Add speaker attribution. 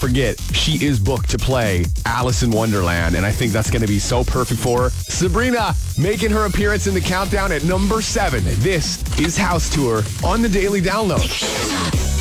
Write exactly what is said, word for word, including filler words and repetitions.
Speaker 1: forget, she is booked to play Alice in Wonderland, and I think that's going to be so perfect for her. Sabrina making her appearance in the countdown at number seven. This is House Tour on the Daily Download.